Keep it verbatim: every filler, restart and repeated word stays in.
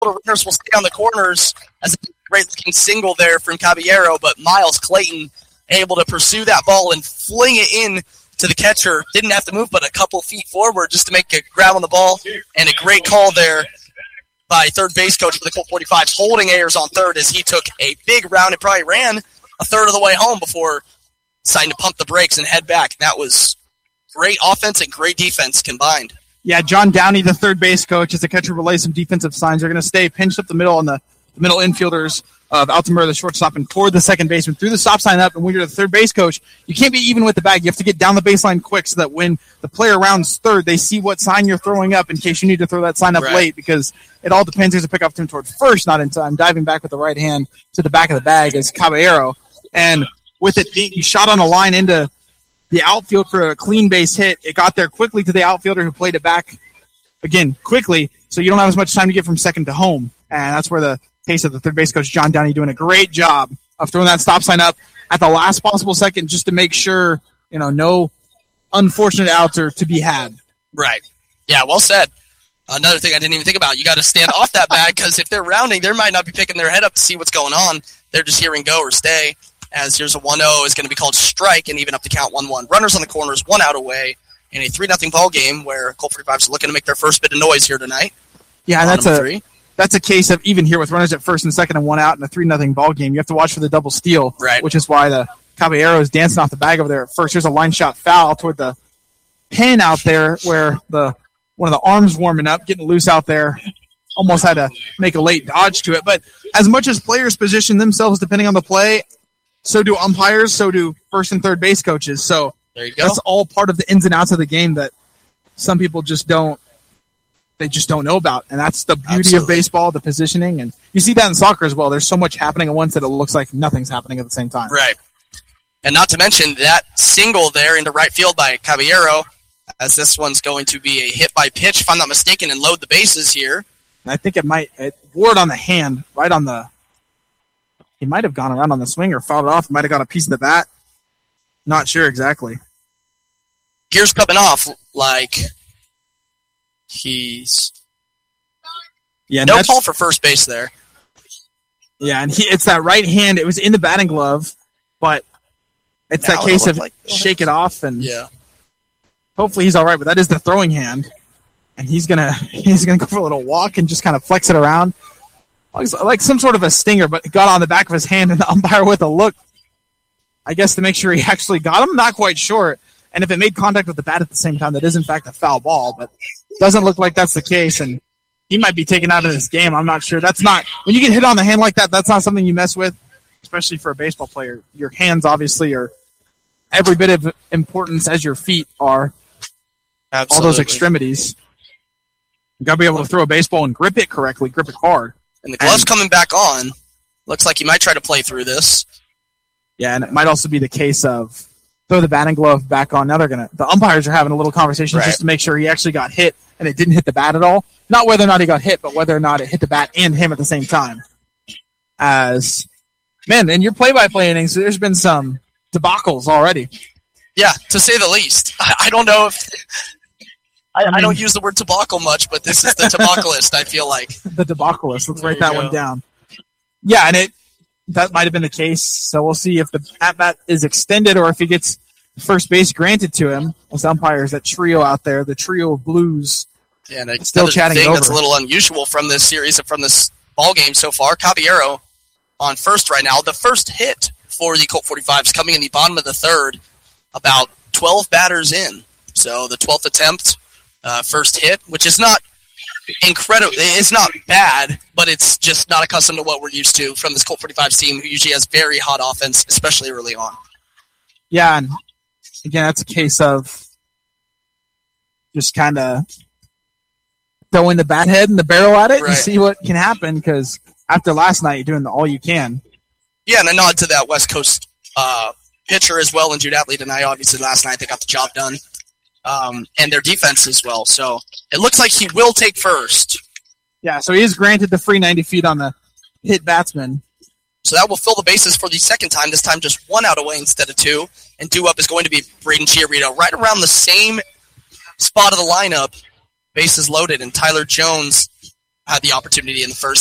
runners will stay on the corners as a great-looking single there from Caballero, but Miles Clayton able to pursue that ball and fling it in to the catcher. Didn't have to move but a couple feet forward just to make a grab on the ball, and a great call there by third base coach for the Colt forty-fives, holding Ayers on third as he took a big round and probably ran a third of the way home before deciding to pump the brakes and head back. That was great offense and great defense combined. Yeah, John Downey, the third base coach, as the catcher relays some defensive signs. They're going to stay pinched up the middle on the, the middle infielders of Altamura, the shortstop, and toward the second baseman. Threw the stop sign up, and when you're the third base coach, you can't be even with the bag. You have to get down the baseline quick so that when the player rounds third, they see what sign you're throwing up in case you need to throw that sign up right. late, because it all depends. There's a pickoff to him toward first, not in time. Diving back with the right hand to the back of the bag is Caballero. And with it being shot on a line into the outfield for a clean base hit, it got there quickly to the outfielder who played it back, again, quickly, so you don't have as much time to get from second to home. And that's where the case of the third base coach, John Downey, doing a great job of throwing that stop sign up at the last possible second just to make sure, you know, no unfortunate outs are to be had. Right. Yeah, well said. Another thing I didn't even think about, you got to stand off that bag because if they're rounding, they might not be picking their head up to see what's going on. They're just hearing go or stay, as here's a one oh is going to be called strike and even up the count one one. Runners on the corners, one out away in a three nothing ball game where Colt forty-fives are looking to make their first bit of noise here tonight. Yeah, that's a three. that's a case of even here with runners at first and second and one out in a three nothing ball game, you have to watch for the double steal, right. which is why the Caballero is dancing off the bag over there at first. Here's a line shot foul toward the pin out there where the one of the arms warming up, getting loose out there. Almost had to make a late dodge to it. But as much as players position themselves depending on the play, so do umpires, so do first and third base coaches. So there you go. That's all part of the ins and outs of the game that some people just don't they just don't know about. And that's the beauty Absolutely. Of baseball, the positioning. And you see that in soccer as well. There's so much happening at once that it looks like nothing's happening at the same time. Right. And not to mention that single there into right field by Caballero, as this one's going to be a hit by pitch, if I'm not mistaken, and load the bases here. And I think it might it wore it on the hand, right on the he might have gone around on the swing or fouled it off. Might have got a piece of the bat. Not sure exactly. Gears coming off like he's yeah. No call for first base there. Yeah, and he it's that right hand. It was in the batting glove, but it's now that case of like, shake it off and yeah. Hopefully he's all right, but that is the throwing hand, and he's gonna he's gonna go for a little walk and just kind of flex it around, like some sort of a stinger, but it got on the back of his hand, and the umpire with a look, I guess, to make sure he actually got him. Not quite sure, and if it made contact with the bat at the same time, that is in fact a foul ball, but doesn't look like that's the case, and he might be taken out of this game. I'm not sure. That's not when you get hit on the hand like that. That's not something you mess with, especially for a baseball player. Your hands obviously are every bit of importance as your feet are. Absolutely. All those extremities. You got to be able to throw a baseball and grip it correctly, grip it hard. And the glove's and, coming back on. Looks like he might try to play through this. Yeah, and it might also be the case of throw the batting glove back on. Now they're gonna. The umpires are having a little conversation right. just to make sure he actually got hit and it didn't hit the bat at all. Not whether or not he got hit, but whether or not it hit the bat and him at the same time. As man, in your play-by-play innings, there's been some debacles already. Yeah, to say the least. I, I don't know if. I, I, mean, I don't use the word debacle much, but this is the debacleist, I feel like. The debacleist. Let's write that go. one down. Yeah, and it that might have been the case. So we'll see if the at-bat is extended or if he gets first base granted to him. As umpires, that trio out there, the trio of blues, yeah, and still chatting thing over. That's a little unusual from this series and from this ball game so far. Caballero on first right now. The first hit for the Colt forty-fives coming in the bottom of the third, about twelve batters in. So the twelfth attempt. Uh, first hit, which is not incredible. It's not bad, but it's just not accustomed to what we're used to from this Colt forty-fives team, who usually has very hot offense, especially early on. Yeah, and again, that's a case of just kind of throwing the bat head and the barrel at it right. and see what can happen, because after last night, you're doing the all you can. Yeah, and a nod to that West Coast uh, pitcher as well, and Jude Atley tonight. Obviously, last night they got the job done. Um, and their defense as well. So it looks like he will take first. Yeah, so he is granted the free ninety feet on the hit batsman. So that will fill the bases for the second time, this time just one out away instead of two. And due up is going to be Braden Chiarito, right around the same spot of the lineup. Bases loaded, and Tyler Jones had the opportunity in the first